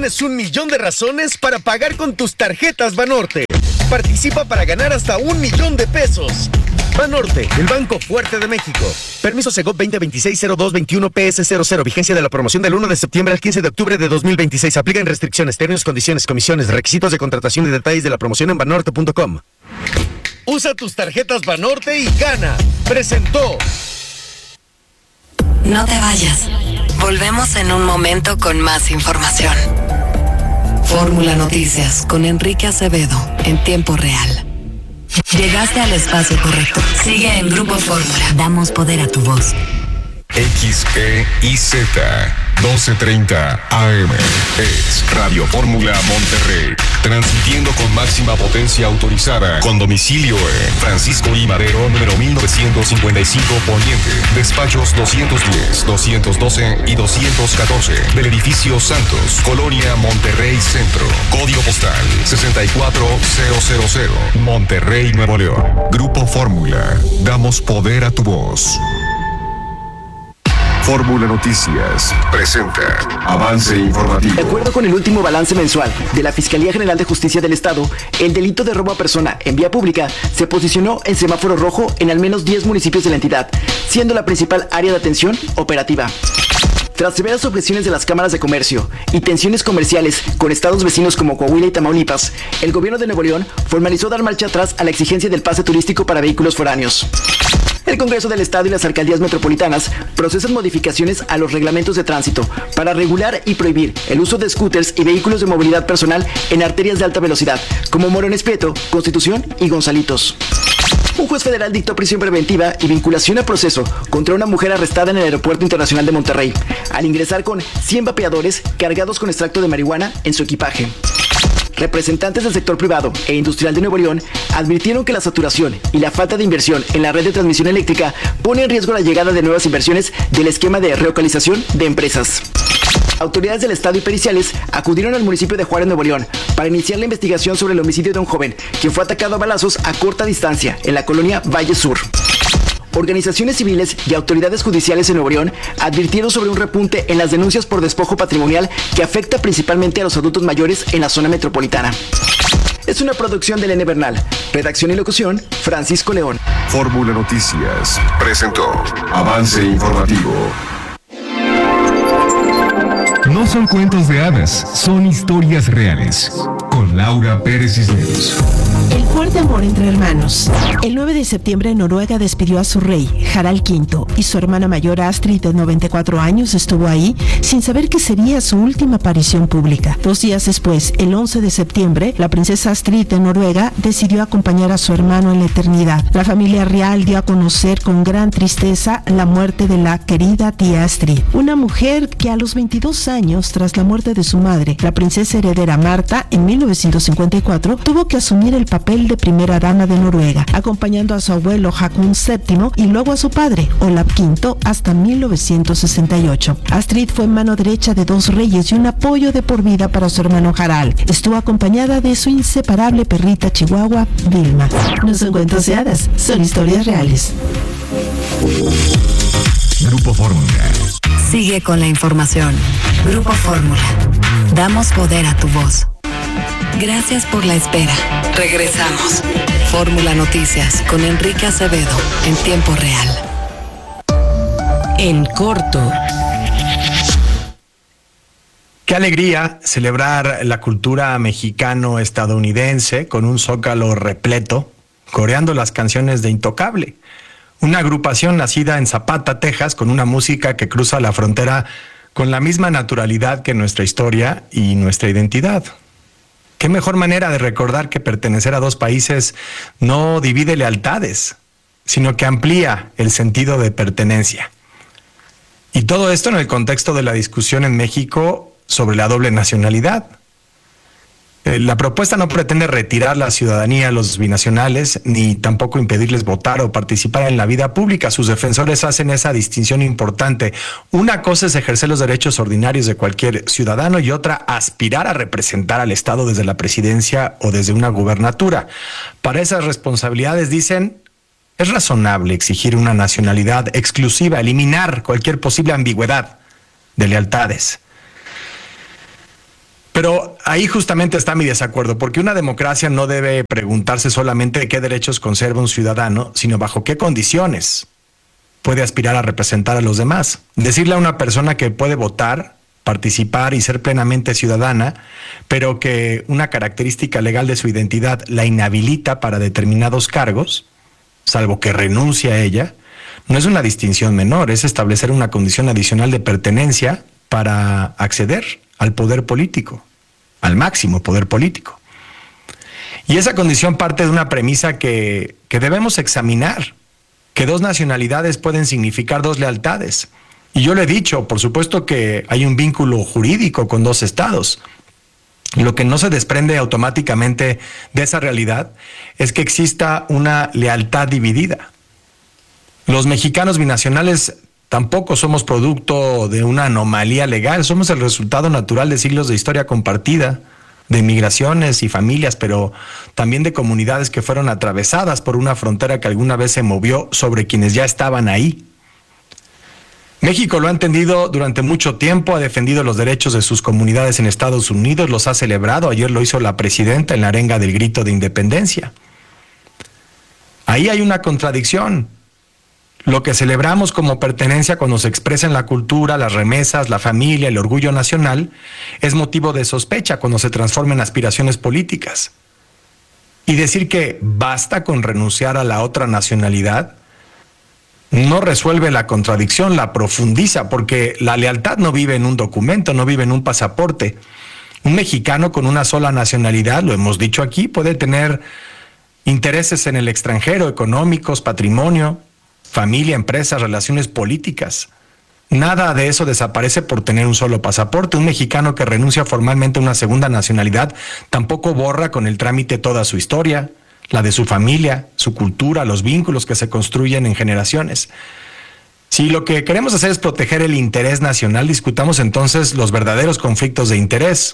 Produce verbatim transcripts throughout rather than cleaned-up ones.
Tienes un millón de razones para pagar con tus tarjetas Banorte. Participa para ganar hasta un millón de pesos. Banorte, el banco fuerte de México. Permiso Segov veinte veintiséis cero dos veintiuno P S cero cero. Vigencia de la promoción del uno de septiembre al quince de octubre de dos mil veintiséis. Aplican restricciones, términos, condiciones, comisiones, requisitos de contratación y detalles de la promoción en banorte punto com. Usa tus tarjetas Banorte y gana. Presentó. No te vayas. Volvemos en un momento con más información. Fórmula Noticias con Enrique Acevedo en tiempo real. Llegaste al espacio correcto. Sigue en Grupo Fórmula. Damos poder a tu voz. X E I Z doce treinta A M es Radio Fórmula Monterrey, transmitiendo con máxima potencia autorizada, con domicilio en Francisco I. Madero, número mil novecientos cincuenta y cinco Poniente, despachos doscientos diez, doscientos doce y doscientos catorce, del edificio Santos, Colonia Monterrey Centro, código postal sesenta y cuatro mil, Monterrey, Nuevo León. Grupo Fórmula, damos poder a tu voz. Fórmula Noticias presenta avance informativo. De acuerdo con el último balance mensual de la Fiscalía General de Justicia del Estado, el delito de robo a persona en vía pública se posicionó en semáforo rojo en al menos diez municipios de la entidad, siendo la principal área de atención operativa. Tras severas objeciones de las cámaras de comercio y tensiones comerciales con estados vecinos como Coahuila y Tamaulipas, el gobierno de Nuevo León formalizó dar marcha atrás a la exigencia del pase turístico para vehículos foráneos. El Congreso del Estado y las alcaldías metropolitanas procesan modificaciones a los reglamentos de tránsito para regular y prohibir el uso de scooters y vehículos de movilidad personal en arterias de alta velocidad, como Morones Prieto, Constitución y Gonzalitos. Un juez federal dictó prisión preventiva y vinculación a proceso contra una mujer arrestada en el Aeropuerto Internacional de Monterrey, al ingresar con cien vapeadores cargados con extracto de marihuana en su equipaje. Representantes del sector privado e industrial de Nuevo León advirtieron que la saturación y la falta de inversión en la red de transmisión eléctrica pone en riesgo la llegada de nuevas inversiones del esquema de relocalización de empresas. Autoridades del Estado y periciales acudieron al municipio de Juárez, Nuevo León, para iniciar la investigación sobre el homicidio de un joven quien fue atacado a balazos a corta distancia en la colonia Valle Sur. Organizaciones civiles y autoridades judiciales en Nuevo León advirtieron sobre un repunte en las denuncias por despojo patrimonial que afecta principalmente a los adultos mayores en la zona metropolitana. Es una producción de Elena Bernal. Redacción y locución, Francisco León. Fórmula Noticias presentó avance informativo. No son cuentos de hadas, son historias reales. Con Laura Pérez Cisneros. El fuerte amor entre hermanos. El nueve de septiembre Noruega despidió a su rey, Harald quinto, y su hermana mayor Astrid, de noventa y cuatro años, estuvo ahí sin saber que sería su última aparición pública. Dos días después, el once de septiembre, la princesa Astrid de Noruega decidió acompañar a su hermano en la eternidad. La familia real dio a conocer con gran tristeza la muerte de la querida tía Astrid, una mujer que a los veintidós años, tras la muerte de su madre, la princesa heredera Marta, en mil novecientos cincuenta y cuatro, tuvo que asumir el papel de primera dama de Noruega, acompañando a su abuelo Haakon séptimo y luego a su padre, Olav quinto, hasta mil novecientos sesenta y ocho. Astrid fue mano derecha de dos reyes y un apoyo de por vida para su hermano Harald. Estuvo acompañada de su inseparable perrita chihuahua, Vilma. No son cuentos de hadas, son historias reales. Grupo Fórmula. Sigue con la información. Grupo Fórmula. Damos poder a tu voz. Gracias por la espera. Regresamos. Fórmula Noticias con Enrique Acevedo en tiempo real. En corto. Qué alegría celebrar la cultura mexicano-estadounidense con un zócalo repleto, coreando las canciones de Intocable, una agrupación nacida en Zapata, Texas, con una música que cruza la frontera con la misma naturalidad que nuestra historia y nuestra identidad. ¿Qué mejor manera de recordar que pertenecer a dos países no divide lealtades, sino que amplía el sentido de pertenencia? Y todo esto en el contexto de la discusión en México sobre la doble nacionalidad. Eh, la propuesta no pretende retirar la ciudadanía a los binacionales, ni tampoco impedirles votar o participar en la vida pública. Sus defensores hacen esa distinción importante. Una cosa es ejercer los derechos ordinarios de cualquier ciudadano y otra aspirar a representar al Estado desde la presidencia o desde una gubernatura. Para esas responsabilidades, dicen, es razonable exigir una nacionalidad exclusiva, eliminar cualquier posible ambigüedad de lealtades. Pero ahí justamente está mi desacuerdo, porque una democracia no debe preguntarse solamente qué derechos conserva un ciudadano, sino bajo qué condiciones puede aspirar a representar a los demás. Decirle a una persona que puede votar, participar y ser plenamente ciudadana, pero que una característica legal de su identidad la inhabilita para determinados cargos, salvo que renuncie a ella, no es una distinción menor, es establecer una condición adicional de pertenencia para acceder al poder político, al máximo poder político. Y esa condición parte de una premisa que, que debemos examinar, que dos nacionalidades pueden significar dos lealtades. Y yo le he dicho, por supuesto que hay un vínculo jurídico con dos estados. Lo que no se desprende automáticamente de esa realidad es que exista una lealtad dividida. Los mexicanos binacionales tampoco somos producto de una anomalía legal, somos el resultado natural de siglos de historia compartida, de migraciones y familias, pero también de comunidades que fueron atravesadas por una frontera que alguna vez se movió sobre quienes ya estaban ahí. México lo ha entendido durante mucho tiempo, ha defendido los derechos de sus comunidades en Estados Unidos, los ha celebrado, ayer lo hizo la presidenta en la arenga del grito de independencia. Ahí hay una contradicción. Lo que celebramos como pertenencia cuando se expresa en la cultura, las remesas, la familia, el orgullo nacional, es motivo de sospecha cuando se transforma en aspiraciones políticas. Y decir que basta con renunciar a la otra nacionalidad no resuelve la contradicción, la profundiza, porque la lealtad no vive en un documento, no vive en un pasaporte. Un mexicano con una sola nacionalidad, lo hemos dicho aquí, puede tener intereses en el extranjero, económicos, patrimonio, familia, empresas, relaciones políticas. Nada de eso desaparece por tener un solo pasaporte. Un mexicano que renuncia formalmente a una segunda nacionalidad tampoco borra con el trámite toda su historia, la de su familia, su cultura, los vínculos que se construyen en generaciones. Si lo que queremos hacer es proteger el interés nacional, discutamos entonces los verdaderos conflictos de interés.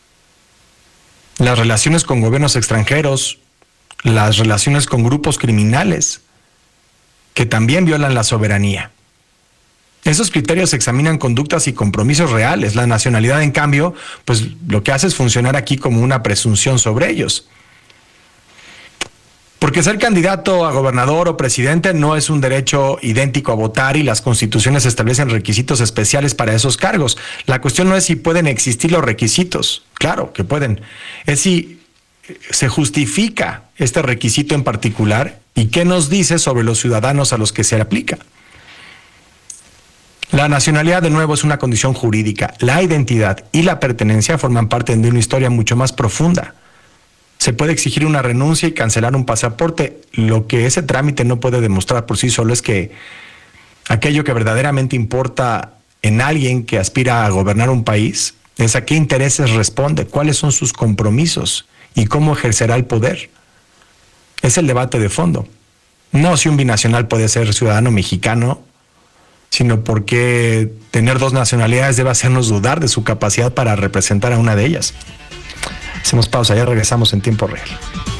Las relaciones con gobiernos extranjeros, las relaciones con grupos criminales, que también violan la soberanía. Esos criterios examinan conductas y compromisos reales. La nacionalidad, en cambio, pues lo que hace es funcionar aquí como una presunción sobre ellos. Porque ser candidato a gobernador o presidente no es un derecho idéntico a votar y las constituciones establecen requisitos especiales para esos cargos. La cuestión no es si pueden existir los requisitos, claro que pueden, es si se justifica este requisito en particular y qué nos dice sobre los ciudadanos a los que se aplica. La nacionalidad, de nuevo, es una condición jurídica. La identidad y la pertenencia forman parte de una historia mucho más profunda. Se puede exigir una renuncia y cancelar un pasaporte. Lo que ese trámite no puede demostrar por sí solo es que aquello que verdaderamente importa en alguien que aspira a gobernar un país es a qué intereses responde, cuáles son sus compromisos y cómo ejercerá el poder. Es el debate de fondo. No si un binacional puede ser ciudadano mexicano, sino porque tener dos nacionalidades debe hacernos dudar de su capacidad para representar a una de ellas. Hacemos pausa, ya regresamos en tiempo real.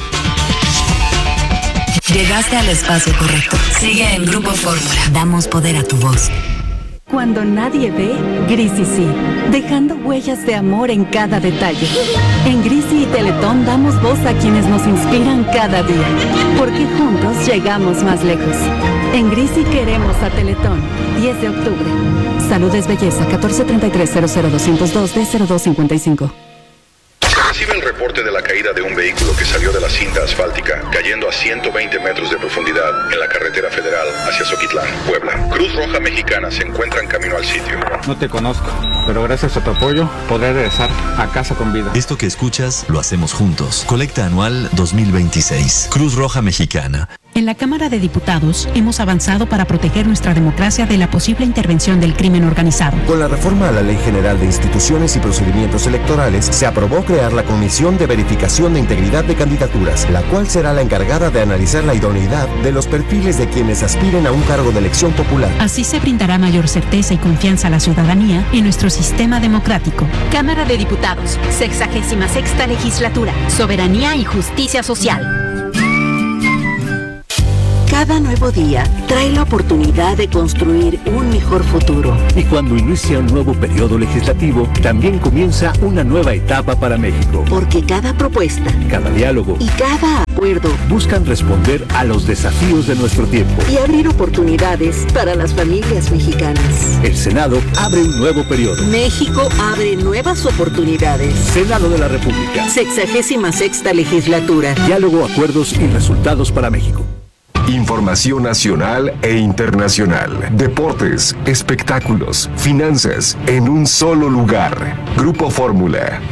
Llegaste al espacio correcto. Sigue en Grupo Fórmula. Damos poder a tu voz. Cuando nadie ve, Grisi sí, dejando huellas de amor en cada detalle. En Grisi y Teletón damos voz a quienes nos inspiran cada día, porque juntos llegamos más lejos. En Grisi queremos a Teletón, diez de octubre. Salud es belleza, catorce treinta y tres cero cero doscientos dos D cero dos cincuenta y cinco. Recibe el reporte de la caída de un vehículo que salió de la cinta asfáltica, cayendo a ciento veinte metros de profundidad en la carretera federal hacia Zoquitlán, Puebla. Cruz Roja Mexicana se encuentra en camino al sitio. No te conozco, pero gracias a tu apoyo podré regresar a casa con vida. Esto que escuchas lo hacemos juntos. Colecta anual dos mil veintiséis. Cruz Roja Mexicana. En la Cámara de Diputados hemos avanzado para proteger nuestra democracia de la posible intervención del crimen organizado. Con la reforma a la Ley General de Instituciones y Procedimientos Electorales, se aprobó crear la Comisión de Verificación de Integridad de Candidaturas, la cual será la encargada de analizar la idoneidad de los perfiles de quienes aspiren a un cargo de elección popular. Así se brindará mayor certeza y confianza a la ciudadanía en nuestro sistema democrático. Cámara de Diputados, sexagésima sexta legislatura, soberanía y justicia social. Cada nuevo día trae la oportunidad de construir un mejor futuro. Y cuando inicia un nuevo periodo legislativo, también comienza una nueva etapa para México. Porque cada propuesta, cada diálogo y cada acuerdo buscan responder a los desafíos de nuestro tiempo y abrir oportunidades para las familias mexicanas. El Senado abre un nuevo periodo. México abre nuevas oportunidades. Senado de la República. Sexagésima sexta legislatura. Diálogo, acuerdos y resultados para México. Información nacional e internacional, deportes, espectáculos, finanzas, en un solo lugar. Grupo Fórmula.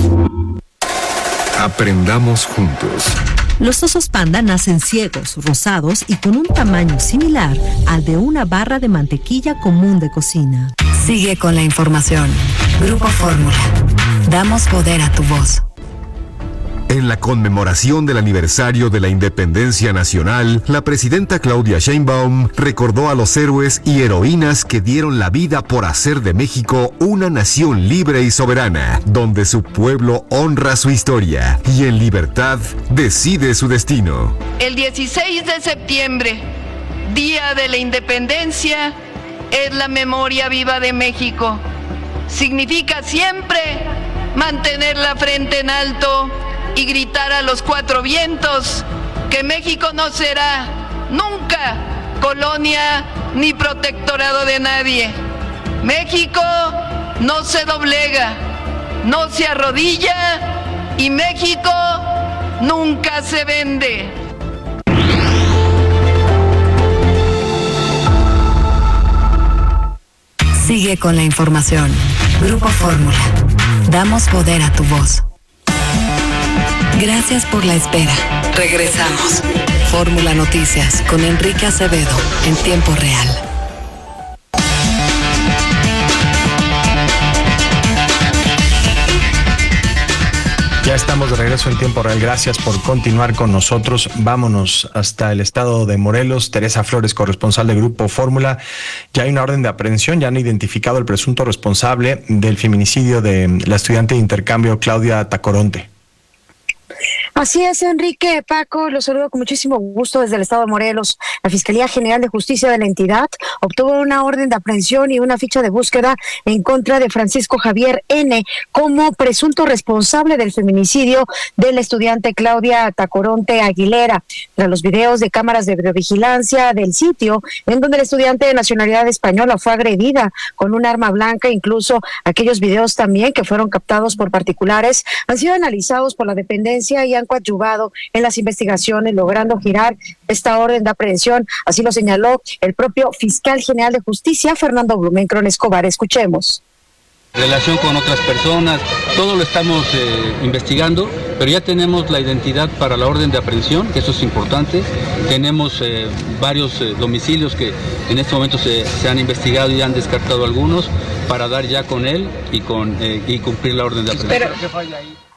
Aprendamos juntos. Los osos panda nacen ciegos, rosados y con un tamaño similar al de una barra de mantequilla común de cocina. Sigue con la información. Grupo Fórmula. Damos poder a tu voz. En la conmemoración del aniversario de la independencia nacional, la presidenta Claudia Sheinbaum recordó a los héroes y heroínas que dieron la vida por hacer de México una nación libre y soberana, donde su pueblo honra su historia y en libertad decide su destino. El dieciséis de septiembre, Día de la Independencia, es la memoria viva de México. Significa siempre mantener la frente en alto y gritar a los cuatro vientos que México no será nunca colonia ni protectorado de nadie. México no se doblega, no se arrodilla y México nunca se vende. Sigue con la información. Grupo Fórmula. Damos poder a tu voz. Gracias por la espera. Regresamos. Fórmula Noticias con Enrique Acevedo en tiempo real. Ya estamos de regreso en tiempo real. Gracias por continuar con nosotros. Vámonos hasta el estado de Morelos. Teresa Flores, corresponsal de Grupo Fórmula. Ya hay una orden de aprehensión. Ya han identificado el presunto responsable del feminicidio de la estudiante de intercambio Claudia Tacoronte. Así es, Enrique, Paco, los saludo con muchísimo gusto desde el estado de Morelos. La Fiscalía General de Justicia de la entidad obtuvo una orden de aprehensión y una ficha de búsqueda en contra de Francisco Javier N. como presunto responsable del feminicidio de la estudiante Claudia Tacoronte Aguilera. Tras los videos de cámaras de videovigilancia del sitio, en donde la estudiante de nacionalidad española fue agredida con un arma blanca, incluso aquellos videos también que fueron captados por particulares, han sido analizados por la dependencia y han coadyuvado en las investigaciones, logrando girar esta orden de aprehensión. Así lo señaló el propio fiscal general de justicia, Fernando Blumenkron Escobar. Escuchemos. Relación con otras personas, todo lo estamos eh, investigando, pero ya tenemos la identidad para la orden de aprehensión, que eso es importante. Tenemos eh, varios eh, domicilios que en este momento se, se han investigado y han descartado algunos para dar ya con él y, con, eh, y cumplir la orden de aprehensión. Pero...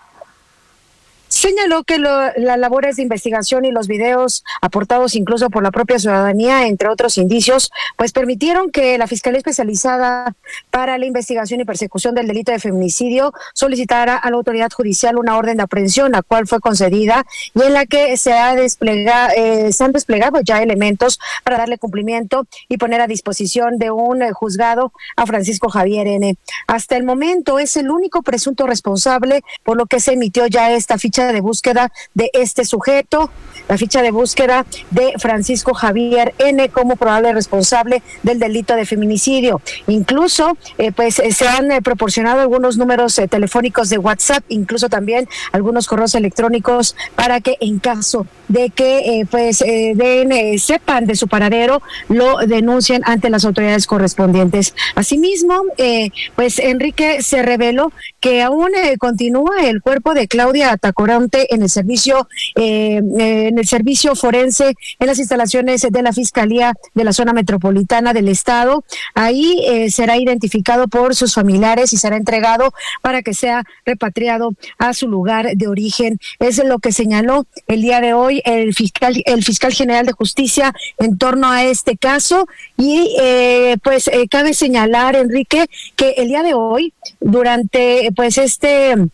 Señaló que lo, las labores de investigación y los videos aportados incluso por la propia ciudadanía, entre otros indicios, pues permitieron que la Fiscalía Especializada para la Investigación y Persecución del Delito de Feminicidio solicitara a la autoridad judicial una orden de aprehensión, la cual fue concedida y en la que se, ha desplega, eh, se han desplegado ya elementos para darle cumplimiento y poner a disposición de un eh, juzgado a Francisco Javier N. Hasta el momento es el único presunto responsable, por lo que se emitió ya esta ficha de búsqueda de este sujeto, la ficha de búsqueda de Francisco Javier N. como probable responsable del delito de feminicidio. Incluso, eh, pues eh, se han eh, proporcionado algunos números eh, telefónicos de WhatsApp, incluso también algunos correos electrónicos para que en caso de que eh, pues eh, den, eh, sepan de su paradero, lo denuncien ante las autoridades correspondientes. Asimismo, eh, pues Enrique, se reveló que aún eh, continúa el cuerpo de Claudia Tacoronte en el servicio eh, en el servicio forense en las instalaciones de la Fiscalía de la Zona Metropolitana del Estado. Ahí eh, será identificado por sus familiares y será entregado para que sea repatriado a su lugar de origen. Es lo que señaló el día de hoy el fiscal el fiscal general de Justicia en torno a este caso. Y eh, pues eh, cabe señalar, Enrique, que el día de hoy, durante pues este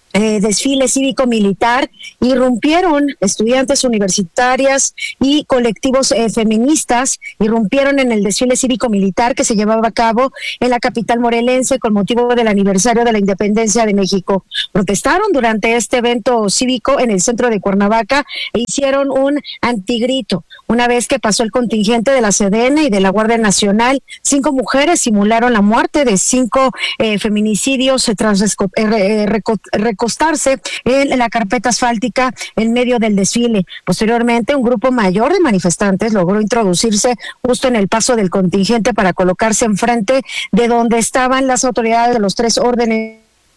Eh, desfile cívico-militar, irrumpieron estudiantes universitarias y colectivos eh, feministas, irrumpieron en el desfile cívico-militar que se llevaba a cabo en la capital morelense con motivo del aniversario de la independencia de México. Protestaron durante este evento cívico en el centro de Cuernavaca e hicieron un antigrito. Una vez que pasó el contingente de la S E D E N y de la Guardia Nacional, cinco mujeres simularon la muerte de cinco eh, feminicidios eh, tras resco- eh, reco- recostarse en la carpeta asfáltica en medio del desfile. Posteriormente, un grupo mayor de manifestantes logró introducirse justo en el paso del contingente para colocarse enfrente de donde estaban las autoridades de los tres órdenes.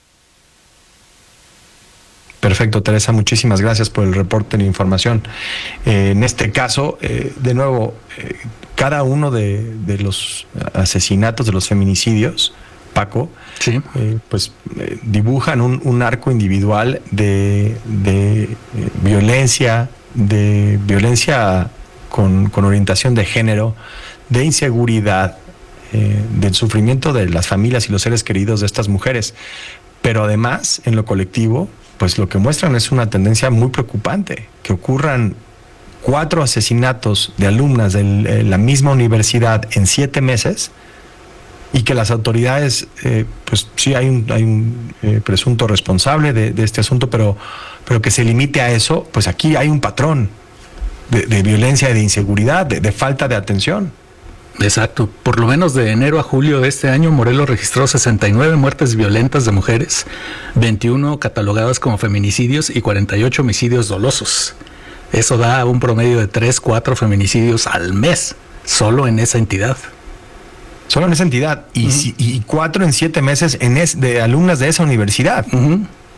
Perfecto, Teresa, muchísimas gracias por el reporte de información. Eh, en este caso, eh, de nuevo, eh, cada uno de, de los asesinatos, de los feminicidios, Paco, sí. eh, pues eh, dibujan un, un arco individual de, de eh, violencia, de violencia con, con orientación de género, de inseguridad, eh, del sufrimiento de las familias y los seres queridos de estas mujeres. Pero además, en lo colectivo, pues lo que muestran es una tendencia muy preocupante, que ocurran cuatro asesinatos de alumnas de la misma universidad en siete meses y que las autoridades, eh, pues sí hay un, hay un eh, presunto responsable de, de este asunto, pero, pero que se limite a eso, pues aquí hay un patrón de, de violencia y de inseguridad, de, de falta de atención. Exacto. Por lo menos de enero a julio de este año, Morelos registró sesenta y nueve muertes violentas de mujeres, veintiuno catalogadas como feminicidios y cuarenta y ocho homicidios dolosos. Eso da un promedio de tres, cuatro feminicidios al mes, solo en esa entidad. Solo en esa entidad. Y, uh-huh. si, y cuatro en siete meses en es, de alumnas de esa universidad. Uh-huh.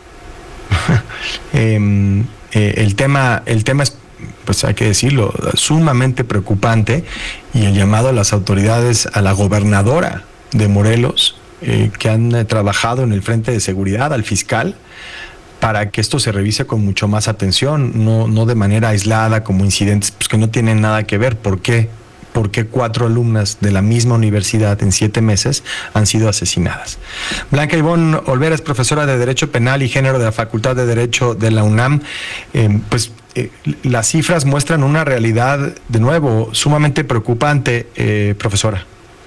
eh, eh, el tema, el tema es, pues hay que decirlo, sumamente preocupante, y el llamado a las autoridades, a la gobernadora de Morelos, eh, que han eh, trabajado en el frente de seguridad, al fiscal, para que esto se revise con mucho más atención, no, no de manera aislada como incidentes pues, que no tienen nada que ver. ¿Por qué? ¿Por qué cuatro alumnas de la misma universidad en siete meses han sido asesinadas? Blanca Ivonne Olvera es profesora de Derecho Penal y Género de la Facultad de Derecho de la UNAM. Eh, pues eh, las cifras muestran una realidad, de nuevo, sumamente preocupante, eh, profesora.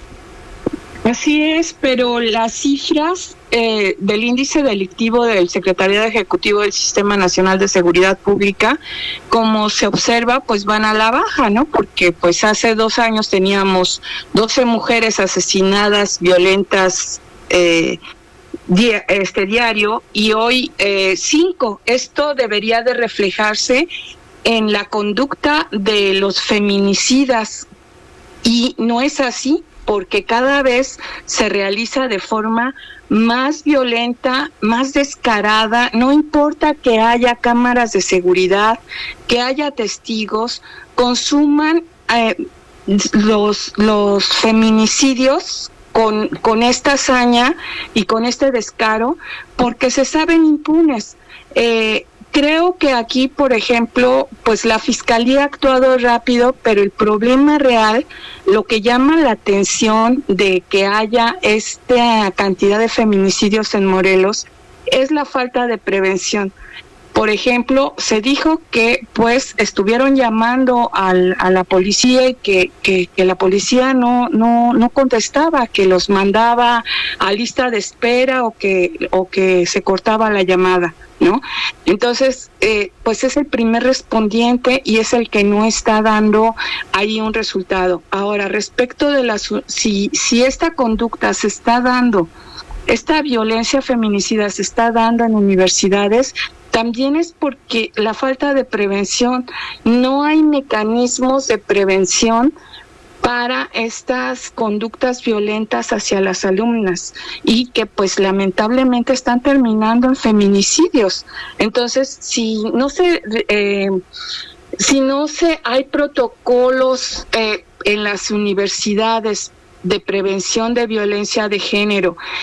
Así es, pero las cifras eh, del índice delictivo del Secretariado Ejecutivo del Sistema Nacional de Seguridad Pública, como se observa, pues van a la baja, ¿no? Porque pues hace dos años teníamos doce mujeres asesinadas, violentas, eh, Di- este diario, y hoy eh, cinco. Esto debería de reflejarse en la conducta de los feminicidas, y no es así, porque cada vez se realiza de forma más violenta, más descarada. No importa que haya cámaras de seguridad, que haya testigos, consuman eh, los, los feminicidios con, con esta hazaña y con este descaro, porque se saben impunes. Eh, creo que aquí, por ejemplo, pues la Fiscalía ha actuado rápido, pero el problema real, lo que llama la atención de que haya esta cantidad de feminicidios en Morelos, es la falta de prevención. Por ejemplo, se dijo que pues estuvieron llamando al, a la policía y que, que, que la policía no, no, no contestaba, que los mandaba a lista de espera o que, o que se cortaba la llamada, ¿no? Entonces, eh, pues es el primer respondiente y es el que no está dando ahí un resultado. Ahora, respecto de la, si, si esta conducta se está dando, esta violencia feminicida se está dando en universidades, también es porque la falta de prevención, no hay mecanismos de prevención para estas conductas violentas hacia las alumnas y que pues lamentablemente están terminando en feminicidios. Entonces, si no se eh, si no se hay protocolos eh, en las universidades de prevención de violencia de género,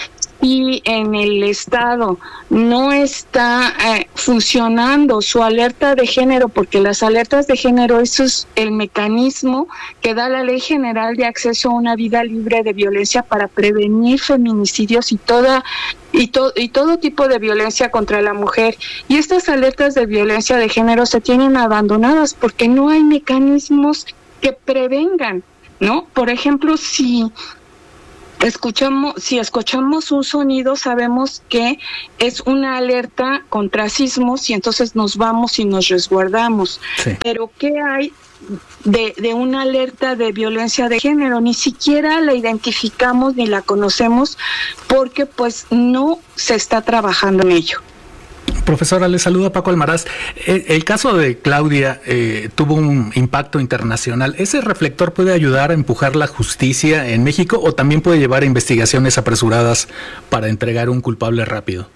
si en el estado no está eh, funcionando su alerta de género, porque las alertas de género, eso es el mecanismo que da la Ley General de Acceso a una Vida Libre de Violencia para prevenir feminicidios y toda y, to, y todo tipo de violencia contra la mujer. Y estas alertas de violencia de género se tienen abandonadas porque no hay mecanismos que prevengan, ¿no? Por ejemplo, si escuchamos, si escuchamos un sonido, sabemos que es una alerta contra sismos y entonces nos vamos y nos resguardamos. Sí. Pero ¿qué hay de, de una alerta de violencia de género? Ni siquiera la identificamos ni la conocemos porque pues no se está trabajando en ello. Profesora, le saluda Paco Almaraz. El, el caso de Claudia eh, tuvo un impacto internacional. ¿Ese reflector puede ayudar a empujar la justicia en México o también puede llevar a investigaciones apresuradas para entregar un culpable rápido?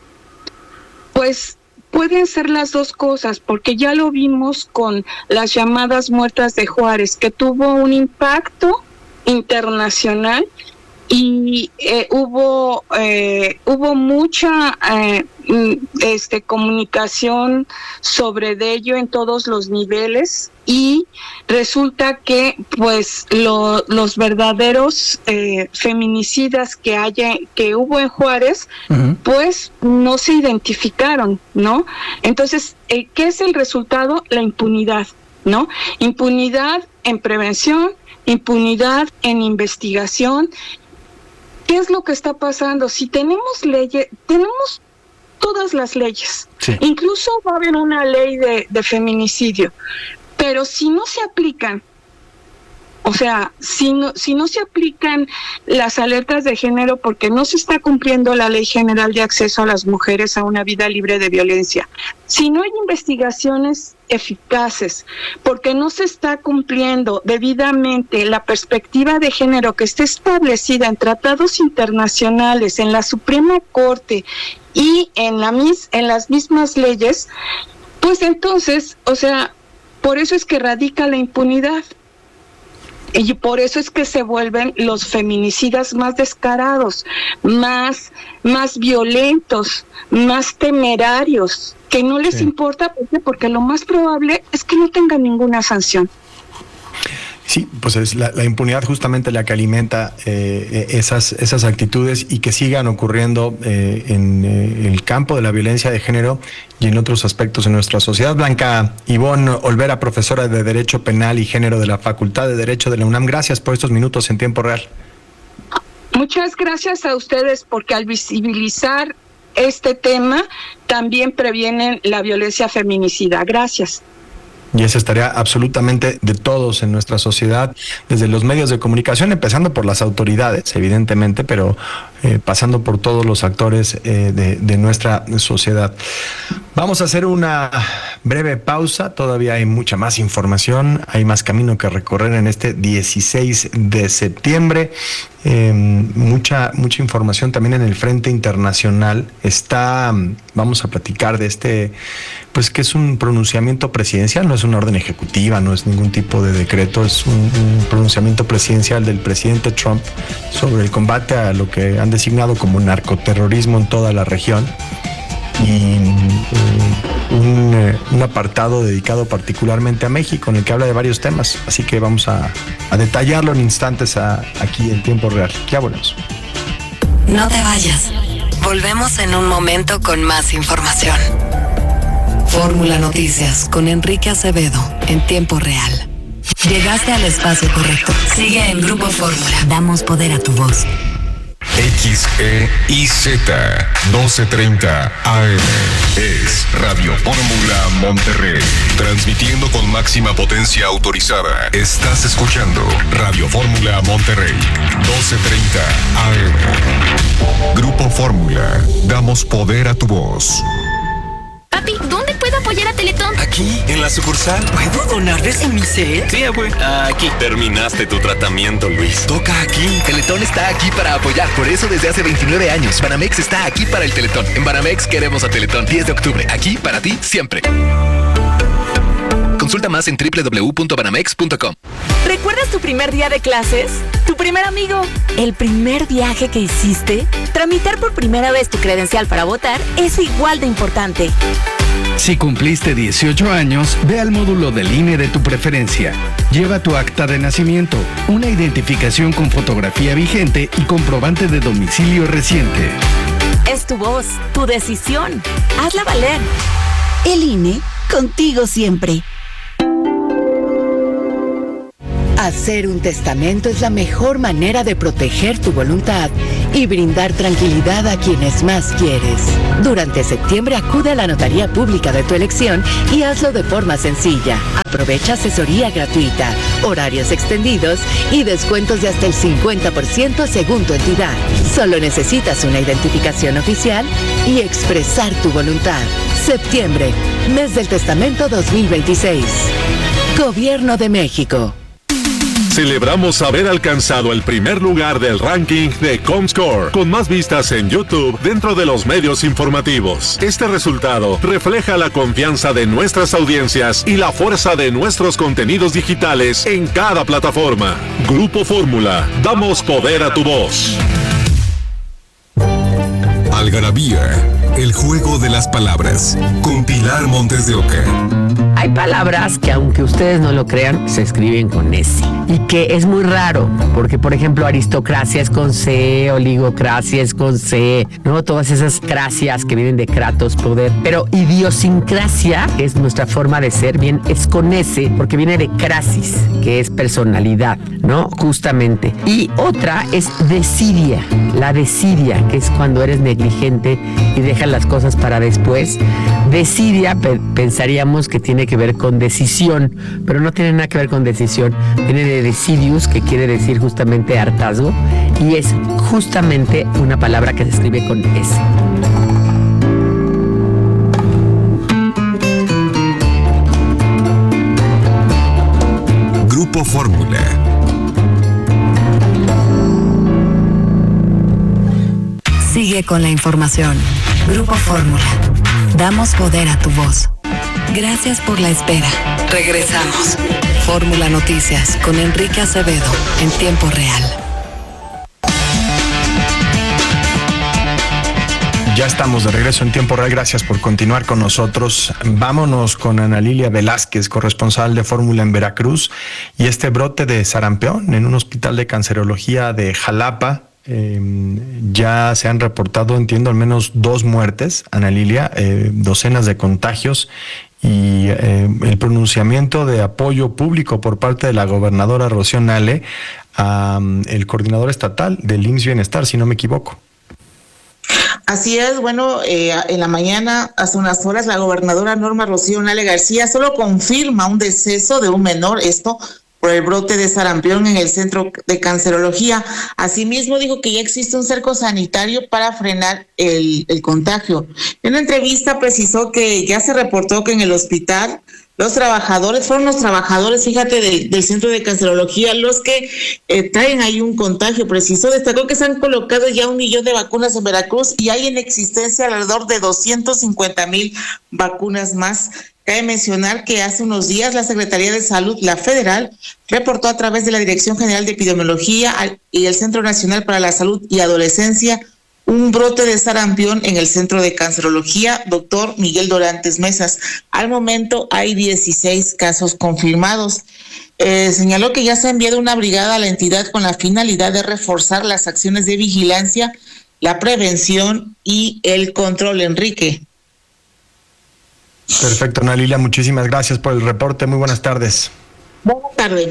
Pues pueden ser las dos cosas, porque ya lo vimos con las llamadas muertas de Juárez, que tuvo un impacto internacional y eh, hubo eh, hubo mucha eh, este comunicación sobre de ello en todos los niveles y resulta que pues lo, los verdaderos eh, feminicidas que haya que hubo en Juárez uh-huh. pues no se identificaron, ¿no? Entonces eh, ¿qué es el resultado? La impunidad, ¿no? Impunidad en prevención, impunidad en investigación. ¿Qué es lo que está pasando? Si tenemos leyes, tenemos todas las leyes, sí. Incluso va a haber una ley de, de feminicidio, pero si no se aplican, o sea, si no, si no se aplican las alertas de género porque no se está cumpliendo la Ley General de Acceso a las Mujeres a una Vida Libre de Violencia, si no hay investigaciones eficaces, porque no se está cumpliendo debidamente la perspectiva de género que está establecida en tratados internacionales, en la Suprema Corte y en, la mis, en las mismas leyes, pues entonces, o sea, por eso es que radica la impunidad. Y por eso es que se vuelven los feminicidas más descarados, más, más violentos, más temerarios, que no les sí. importa, porque lo más probable es que no tengan ninguna sanción. Sí, pues es la, la impunidad justamente la que alimenta eh, esas, esas actitudes y que sigan ocurriendo eh, en eh, el campo de la violencia de género y en otros aspectos de nuestra sociedad. Blanca Ivonne Olvera, profesora de Derecho Penal y Género de la Facultad de Derecho de la UNAM, gracias por estos minutos en tiempo real. Muchas gracias a ustedes, porque al visibilizar este tema también previenen la violencia feminicida. Gracias. Y esa es tarea absolutamente de todos en nuestra sociedad, desde los medios de comunicación, empezando por las autoridades, evidentemente, pero eh, pasando por todos los actores eh, de, de nuestra sociedad. Vamos a hacer una breve pausa, todavía hay mucha más información, hay más camino que recorrer en este dieciséis de septiembre. Eh, mucha mucha información también en el frente internacional. Está, vamos a platicar de este, pues que es un pronunciamiento presidencial, no es una orden ejecutiva, no es ningún tipo de decreto, es un, un pronunciamiento presidencial del presidente Trump sobre el combate a lo que han designado como narcoterrorismo en toda la región. Y eh, un, eh, un apartado dedicado particularmente a México, en el que habla de varios temas. Así que vamos a, a detallarlo en instantes a, aquí en tiempo real. Ya volvemos. No te vayas. Volvemos en un momento con más información. Fórmula Noticias con Enrique Acevedo en tiempo real. Llegaste al espacio correcto. Sigue en Grupo Fórmula. Damos poder a tu voz. X E I Z doce treinta A M es Radio Fórmula Monterrey, transmitiendo con máxima potencia autorizada. Estás escuchando Radio Fórmula Monterrey, doce treinta A M. Grupo Fórmula, damos poder a tu voz. Papi, ¿dónde puedo apoyar a Teletón? Aquí, en la sucursal. ¿Puedo donarles en mi set? Sí, abue. Aquí. Terminaste tu tratamiento, Luis. Toca aquí. Teletón está aquí para apoyar. Por eso desde hace veintinueve años, Banamex está aquí para el Teletón. En Banamex queremos a Teletón. diez de octubre. Aquí para ti siempre. Consulta más en doble u doble u doble u punto banamex punto com. ¿Recuerdas tu primer día de clases? ¿Tu primer amigo? ¿El primer viaje que hiciste? Tramitar por primera vez tu credencial para votar es igual de importante. Si cumpliste dieciocho años, ve al módulo del I N E de tu preferencia. Lleva tu acta de nacimiento, una identificación con fotografía vigente y comprobante de domicilio reciente. Es tu voz, tu decisión. Hazla valer. El I N E, contigo siempre. Hacer un testamento es la mejor manera de proteger tu voluntad y brindar tranquilidad a quienes más quieres. Durante septiembre acude a la notaría pública de tu elección y hazlo de forma sencilla. Aprovecha asesoría gratuita, horarios extendidos y descuentos de hasta el cincuenta por ciento según tu entidad. Solo necesitas una identificación oficial y expresar tu voluntad. Septiembre, mes del testamento dos mil veintiséis. Gobierno de México. Celebramos haber alcanzado el primer lugar del ranking de Comscore, con más vistas en YouTube dentro de los medios informativos. Este resultado refleja la confianza de nuestras audiencias y la fuerza de nuestros contenidos digitales en cada plataforma. Grupo Fórmula, damos poder a tu voz. Algarabía, el juego de las palabras, con Pilar Montes de Oca. Hay palabras que, aunque ustedes no lo crean, se escriben con S. Y que es muy raro, porque, por ejemplo, aristocracia es con C, oligocracia es con C, ¿no? Todas esas cracias que vienen de kratos, poder. Pero idiosincrasia, que es nuestra forma de ser, bien, es con S, porque viene de crasis, que es personalidad, ¿no? Justamente. Y otra es desidia, la desidia, que es cuando eres negligente y dejas las cosas para después. Desidia, pe- pensaríamos que tiene que ver con decisión, pero no tiene nada que ver con decisión. Viene de decidius, que quiere decir justamente hartazgo, y es justamente una palabra que se escribe con S. Grupo Fórmula. Sigue con la información. Grupo Fórmula. Damos poder a tu voz. Gracias por la espera. Regresamos. Fórmula Noticias con Enrique Acevedo en tiempo real. Ya estamos de regreso en tiempo real. Gracias por continuar con nosotros. Vámonos con Ana Lilia Velázquez, corresponsal de Fórmula en Veracruz, y este brote de sarampión en un hospital de cancerología de Jalapa. Eh, ya se han reportado, entiendo, al menos dos muertes, Ana Lilia, eh, docenas de contagios y eh, el pronunciamiento de apoyo público por parte de la gobernadora Rocío Nale a um, el coordinador estatal del I M S S Bienestar, si no me equivoco. Así es, bueno, eh, en la mañana, hace unas horas, la gobernadora Norma Rocío Nale García solo confirma un deceso de un menor, esto por el brote de sarampión en el centro de cancerología. Asimismo, dijo que ya existe un cerco sanitario para frenar el, el contagio. En una entrevista precisó que ya se reportó que en el hospital los trabajadores, fueron los trabajadores, fíjate, del, del centro de cancerología los que eh, traen ahí un contagio. Precisó, destacó que se han colocado ya un millón de vacunas en Veracruz y hay en existencia alrededor de doscientos cincuenta mil vacunas más. Cabe mencionar que hace unos días la Secretaría de Salud, la federal, reportó a través de la Dirección General de Epidemiología y el Centro Nacional para la Salud y Adolescencia un brote de sarampión en el Centro de Cancerología doctor Miguel Dorantes Mesas. Al momento hay dieciséis casos confirmados. Eh, señaló que ya se ha enviado una brigada a la entidad con la finalidad de reforzar las acciones de vigilancia, la prevención y el control. Enrique. Perfecto, Ana Lilia, muchísimas gracias por el reporte. Muy buenas tardes. Buenas tardes.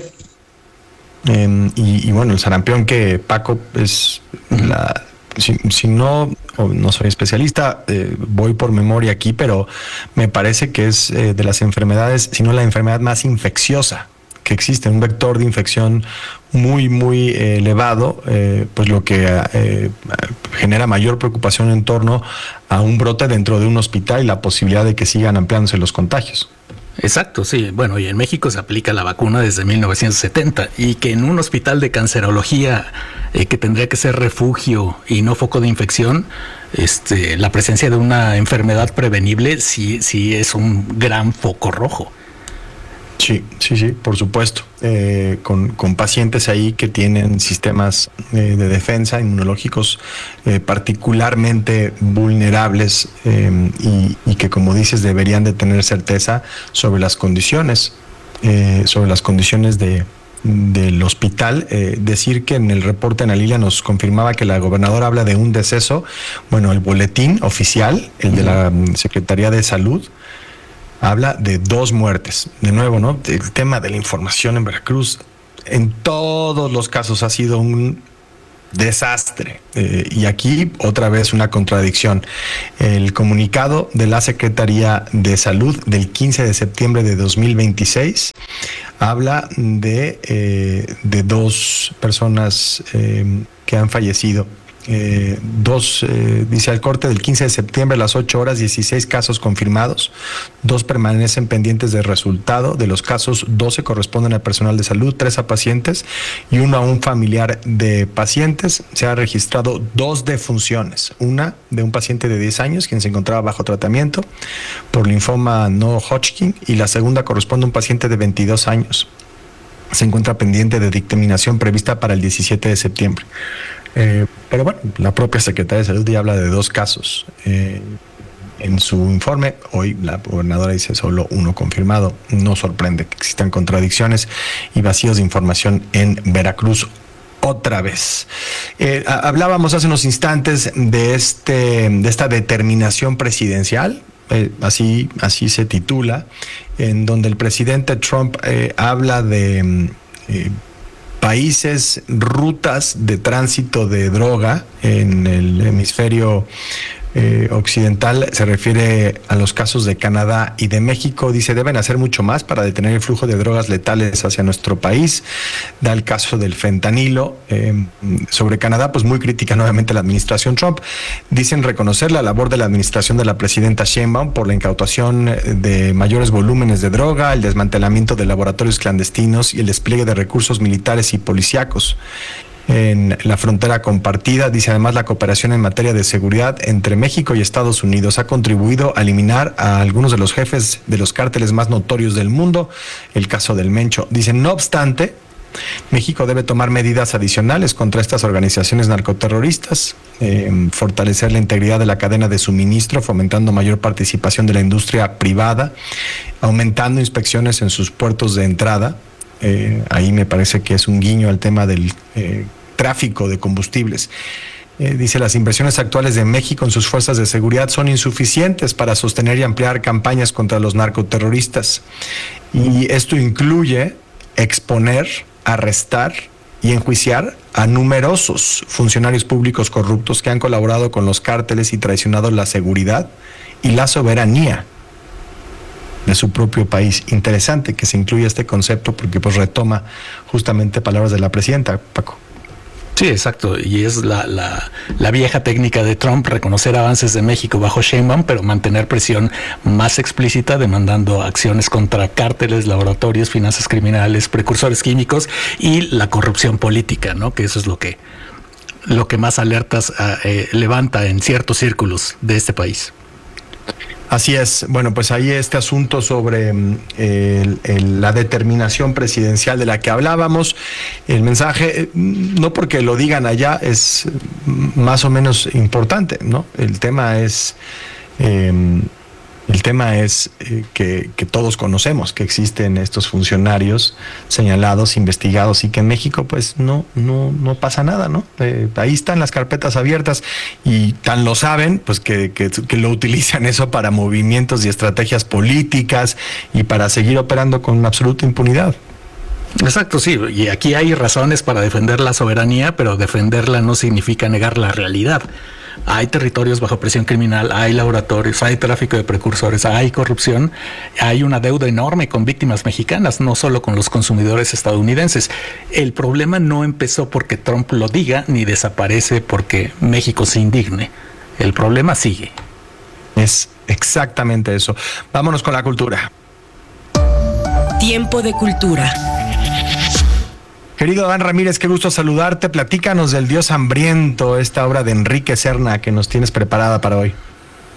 Eh, y, y bueno, el sarampión, que Paco es la... Si, si no, no soy especialista, eh, voy por memoria aquí, pero me parece que es eh, de las enfermedades, si no la enfermedad más infecciosa que existe, un vector de infección muy, muy eh, elevado, eh, pues lo que eh, genera mayor preocupación en torno a un brote dentro de un hospital y la posibilidad de que sigan ampliándose los contagios. Exacto, sí. Bueno, y en México se aplica la vacuna desde mil novecientos setenta, y que en un hospital de cancerología eh, que tendría que ser refugio y no foco de infección, este, la presencia de una enfermedad prevenible sí, sí es un gran foco rojo. Sí, sí, sí, por supuesto. Eh, con, con pacientes ahí que tienen sistemas eh, de defensa inmunológicos eh, particularmente vulnerables eh, y, y que, como dices, deberían de tener certeza sobre las condiciones, eh, sobre las condiciones de del hospital. Eh, decir que en el reporte Ana Lilia nos confirmaba que la gobernadora habla de un deceso. Bueno, el boletín oficial, el de la Secretaría de Salud, habla de dos muertes. De nuevo, ¿no? El tema de la información en Veracruz en todos los casos ha sido un desastre. Eh, y aquí otra vez una contradicción. El comunicado de la Secretaría de Salud del quince de septiembre de dos mil veintiséis habla de, eh, de dos personas eh, que han fallecido. Eh, dos, eh, dice al corte del quince de septiembre a las ocho horas, dieciséis casos confirmados, dos permanecen pendientes de resultado. De los casos, doce corresponden a personal de salud, tres a pacientes y uno a un familiar de pacientes. Se ha registrado dos defunciones, una de un paciente de diez años quien se encontraba bajo tratamiento por linfoma no Hodgkin, y la segunda corresponde a un paciente de veintidós años. Se encuentra pendiente de dictaminación prevista para el diecisiete de septiembre. Eh, pero bueno, la propia Secretaría de Salud ya habla de dos casos. Eh, en su informe, hoy la gobernadora dice solo uno confirmado. No sorprende que existan contradicciones y vacíos de información en Veracruz otra vez. Eh, hablábamos hace unos instantes de, este, de esta determinación presidencial. Eh, así, así se titula, en donde el presidente Trump eh, habla de eh, países, rutas de tránsito de droga en el hemisferio eh, occidental. Se refiere a los casos de Canadá y de México. Dice, deben hacer mucho más para detener el flujo de drogas letales hacia nuestro país. Da el caso del fentanilo. Eh, sobre Canadá, pues muy crítica nuevamente la administración Trump. Dicen reconocer la labor de la administración de la presidenta Sheinbaum por la incautación de mayores volúmenes de droga, el desmantelamiento de laboratorios clandestinos y el despliegue de recursos militares y policíacos en la frontera compartida. Dice, además, la cooperación en materia de seguridad entre México y Estados Unidos ha contribuido a eliminar a algunos de los jefes de los cárteles más notorios del mundo, el caso del Mencho. Dice, no obstante, México debe tomar medidas adicionales contra estas organizaciones narcoterroristas, eh, fortalecer la integridad de la cadena de suministro, fomentando mayor participación de la industria privada, aumentando inspecciones en sus puertos de entrada. Eh, ahí me parece que es un guiño al tema del eh, tráfico de combustibles. Eh, dice, las inversiones actuales de México en sus fuerzas de seguridad son insuficientes para sostener y ampliar campañas contra los narcoterroristas. Y esto incluye exponer, arrestar y enjuiciar a numerosos funcionarios públicos corruptos que han colaborado con los cárteles y traicionado la seguridad y la soberanía de su propio país. Interesante que se incluya este concepto porque pues retoma justamente palabras de la presidenta, Paco. Sí, exacto, y es la, la, la vieja técnica de Trump, reconocer avances de México bajo Sheinbaum, pero mantener presión más explícita, demandando acciones contra cárteles, laboratorios, finanzas criminales, precursores químicos y la corrupción política, ¿no? Que eso es lo que, lo que más alertas eh, levanta en ciertos círculos de este país. Así es. Bueno, pues ahí este asunto sobre el, el, la determinación presidencial de la que hablábamos. El mensaje, no porque lo digan allá, es más o menos importante, ¿no? El tema es... Eh, El tema es eh, que, que todos conocemos que existen estos funcionarios señalados, investigados, y que en México pues no, no, no pasa nada, ¿no? Eh, ahí están las carpetas abiertas y tan lo saben, pues que, que, que lo utilizan eso para movimientos y estrategias políticas y para seguir operando con absoluta impunidad. Exacto, sí, y aquí hay razones para defender la soberanía, pero defenderla no significa negar la realidad. Hay territorios bajo presión criminal, hay laboratorios, hay tráfico de precursores, hay corrupción, hay una deuda enorme con víctimas mexicanas, no solo con los consumidores estadounidenses. El problema no empezó porque Trump lo diga, ni desaparece porque México se indigne. El problema sigue. Es exactamente eso. Vámonos con la cultura. Tiempo de cultura. Querido Dan Ramírez, qué gusto saludarte. Platícanos del Dios Hambriento, esta obra de Enrique Serna que nos tienes preparada para hoy.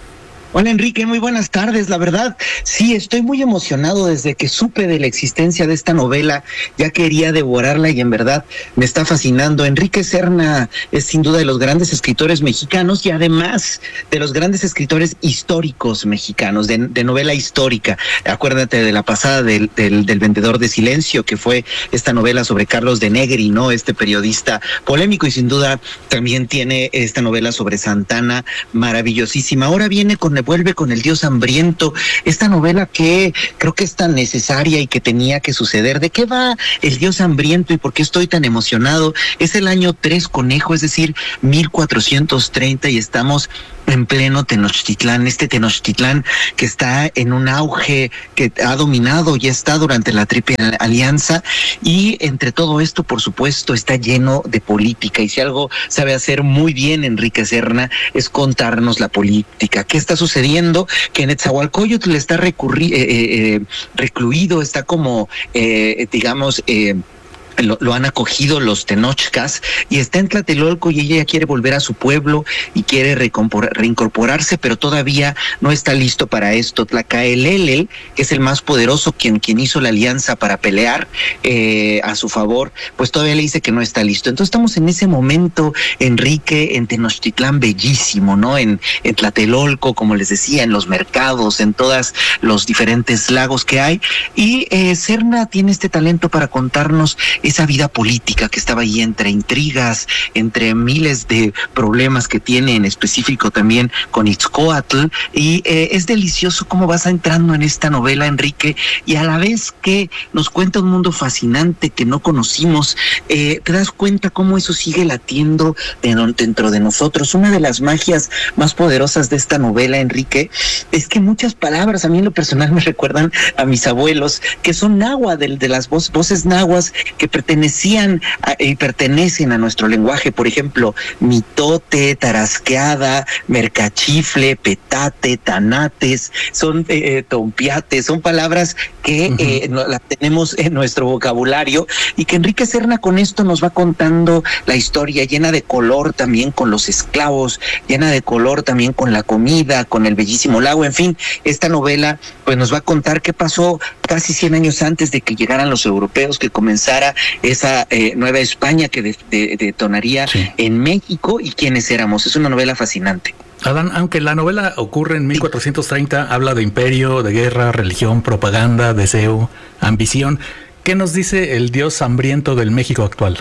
Hola Enrique, muy buenas tardes. La verdad, sí, estoy muy emocionado desde que supe de la existencia de esta novela. Ya quería devorarla y en verdad me está fascinando. Enrique Serna es sin duda de los grandes escritores mexicanos y además de los grandes escritores históricos mexicanos, de, de novela histórica. Acuérdate de la pasada del, del, del Vendedor de Silencio, que fue esta novela sobre Carlos de Negri, ¿no? Este periodista polémico, y sin duda también tiene esta novela sobre Santana, maravillosísima. Ahora viene con vuelve con El Dios Hambriento, esta novela que creo que es tan necesaria y que tenía que suceder. ¿De qué va El Dios Hambriento y por qué estoy tan emocionado? Es el año tres Conejo, es decir, mil cuatrocientos treinta, y estamos en pleno Tenochtitlán, este Tenochtitlán que está en un auge, que ha dominado y está durante la Triple Alianza, y entre todo esto, por supuesto, está lleno de política, y si algo sabe hacer muy bien Enrique Serna es contarnos la política. ¿Qué está sucediendo? Que Netzahualcóyotl está recurri- eh, eh, recluido, está como, eh, digamos, eh, Lo, lo han acogido los tenochcas, y está en Tlatelolco, y ella quiere volver a su pueblo y quiere reincorporarse, pero todavía no está listo para esto. Tlacaelelel, que es el más poderoso, quien, quien hizo la alianza para pelear eh, a su favor, pues todavía le dice que no está listo. Entonces estamos en ese momento, Enrique, en Tenochtitlán bellísimo, ¿no? En, en Tlatelolco, como les decía, en los mercados, en todos los diferentes lagos que hay, y eh, Serna tiene este talento para contarnos esa vida política que estaba ahí entre intrigas, entre miles de problemas que tiene, en específico también con Itzcoatl, y eh, es delicioso cómo vas entrando en esta novela, Enrique, y a la vez que nos cuenta un mundo fascinante que no conocimos, eh, te das cuenta cómo eso sigue latiendo dentro de nosotros. Una de las magias más poderosas de esta novela, Enrique, es que muchas palabras, a mí en lo personal me recuerdan a mis abuelos, que son náhuatl, de, de las voz, voces náhuatl que pertenecían a, y pertenecen a nuestro lenguaje. Por ejemplo, mitote, tarasqueada, mercachifle, petate, tanates, son eh, tompiates, son palabras que uh-huh. eh, no, las tenemos en nuestro vocabulario, y que Enrique Serna con esto nos va contando la historia, llena de color también con los esclavos, llena de color también con la comida, con el bellísimo lago. En fin, esta novela pues nos va a contar qué pasó casi cien años antes de que llegaran los europeos, que comenzara esa eh, nueva España que de, de, detonaría sí. en México, y quiénes éramos. Es una novela fascinante. Adán, aunque la novela ocurre en mil cuatrocientos treinta, habla de imperio, de guerra, religión, propaganda, deseo, ambición. ¿Qué nos dice el Dios Hambriento del México actual?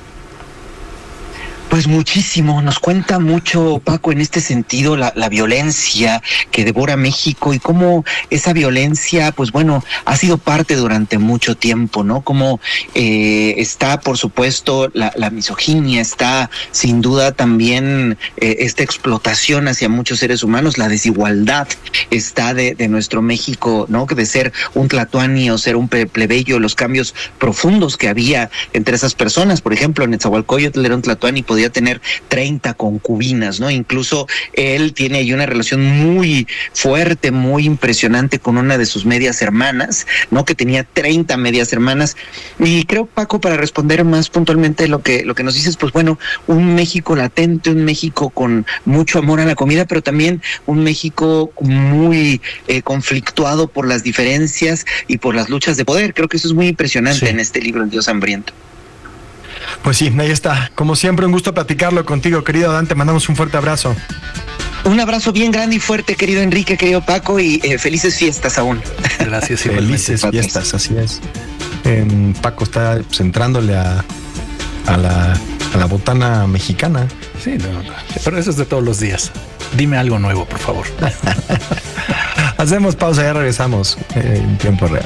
Pues muchísimo, nos cuenta mucho, Paco, en este sentido, la, la violencia que devora México, y cómo esa violencia, pues bueno, ha sido parte durante mucho tiempo, ¿no? Como eh, está, por supuesto, la, la misoginia, está sin duda también eh, esta explotación hacia muchos seres humanos, la desigualdad está de, de nuestro México, ¿no? Que de ser un tlatoani o ser un plebeyo, los cambios profundos que había entre esas personas. Por ejemplo, Netzahualcóyotl era un tlatoani, podía tener treinta concubinas, ¿no? Incluso él tiene ahí una relación muy fuerte, muy impresionante con una de sus medias hermanas, ¿no? Que tenía treinta medias hermanas. Y creo, Paco, para responder más puntualmente lo que, lo que nos dices, pues bueno, un México latente, un México con mucho amor a la comida, pero también un México muy eh, conflictuado por las diferencias y por las luchas de poder. Creo que eso es muy impresionante sí. en este libro, El Dios Hambriento. Pues sí, ahí está. Como siempre, un gusto platicarlo contigo, querido Adán. Te mandamos un fuerte abrazo. Un abrazo bien grande y fuerte, querido Enrique, querido Paco, y eh, felices fiestas aún. Gracias. Felices fiestas, así es. Eh, Paco está pues, entrándole a, a, la, a la botana mexicana. Sí, no, no, pero eso es de todos los días. Dime algo nuevo, por favor. Hacemos pausa, ya regresamos eh, en tiempo real.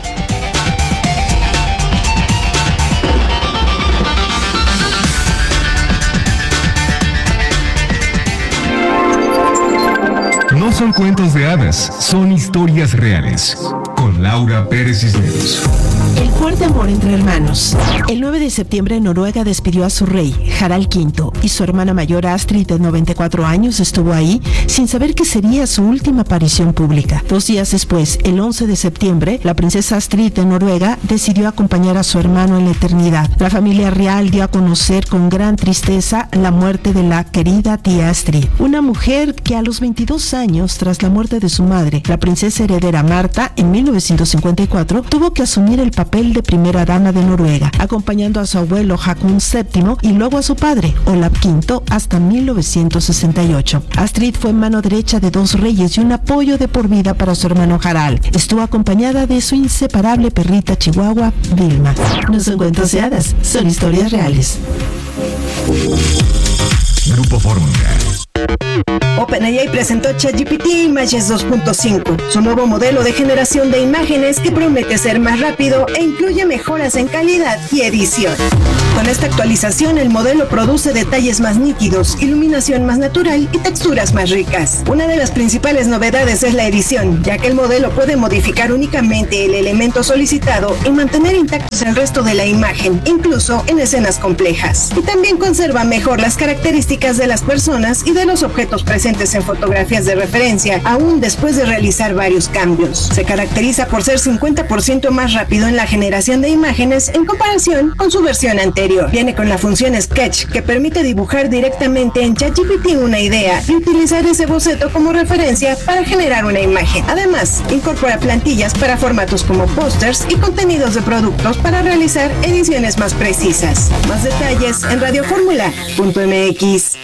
No son cuentos de hadas, son historias reales. Con Laura Pérez Cisneros. El fuerte amor entre hermanos. El nueve de septiembre Noruega despidió a su rey, Harald quinto, y su hermana mayor Astrid, de noventa y cuatro años, estuvo ahí sin saber que sería su última aparición pública. Dos días después, el once de septiembre, la princesa Astrid de Noruega decidió acompañar a su hermano en la eternidad. La familia real dio a conocer con gran tristeza la muerte de la querida tía Astrid, una mujer que a los veintidós años, tras la muerte de su madre, la princesa heredera Marta, en mil novecientos cincuenta y cuatro, tuvo que asumir el papel de primera dama de Noruega, acompañando a su abuelo Haakon séptimo y luego a su padre, Olav quinto, hasta mil novecientos sesenta y ocho. Astrid fue mano derecha de dos reyes y un apoyo de por vida para su hermano Harald. Estuvo acompañada de su inseparable perrita chihuahua, Vilma. No son cuentos de hadas, son historias reales. Grupo Fórmula. OpenAI presentó ChatGPT Images dos punto cinco, su nuevo modelo de generación de imágenes que promete ser más rápido e incluye mejoras en calidad y edición. Con esta actualización, el modelo produce detalles más nítidos, iluminación más natural y texturas más ricas. Una de las principales novedades es la edición, ya que el modelo puede modificar únicamente el elemento solicitado y mantener intactos el resto de la imagen, incluso en escenas complejas. Y también conserva mejor las características de las personas y de los objetos presentes en fotografías de referencia, aún después de realizar varios cambios. Se caracteriza por ser cincuenta por ciento más rápido en la generación de imágenes en comparación con su versión anterior. Viene con la función Sketch, que permite dibujar directamente en ChatGPT una idea y utilizar ese boceto como referencia para generar una imagen. Además, incorpora plantillas para formatos como pósters y contenidos de productos para realizar ediciones más precisas. Más detalles en radioformula punto m x.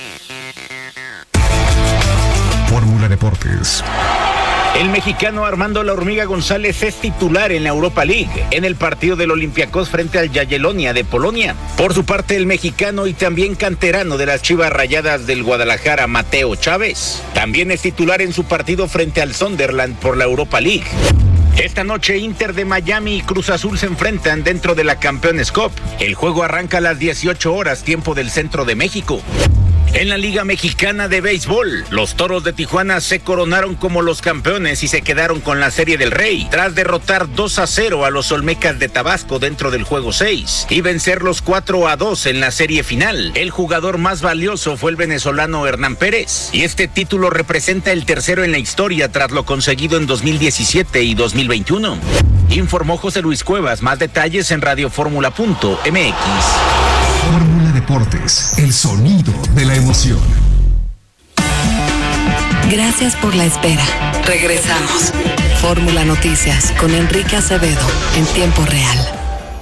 Fórmula Deportes. El mexicano Armando La Hormiga González es titular en la Europa League, en el partido del Olympiacos frente al Jagiellonia de Polonia. Por su parte, el mexicano y también canterano de las Chivas Rayadas del Guadalajara, Mateo Chávez, también es titular en su partido frente al Sunderland por la Europa League. Esta noche Inter de Miami y Cruz Azul se enfrentan dentro de la Campeones Cup. El juego arranca a las dieciocho horas, tiempo del centro de México. En la Liga Mexicana de Béisbol, los Toros de Tijuana se coronaron como los campeones y se quedaron con la Serie del Rey, tras derrotar dos a cero a los Olmecas de Tabasco dentro del juego seis y vencerlos cuatro a dos en la serie final. El jugador más valioso fue el venezolano Hernán Pérez, y este título representa el tercero en la historia tras lo conseguido en dos mil diecisiete y dos mil veintiuno. Informó José Luis Cuevas. Más detalles en radioformula punto m x. Fórmula Deportes, el sonido de la emoción. Gracias por la espera. Regresamos. Fórmula Noticias con Enrique Acevedo en tiempo real.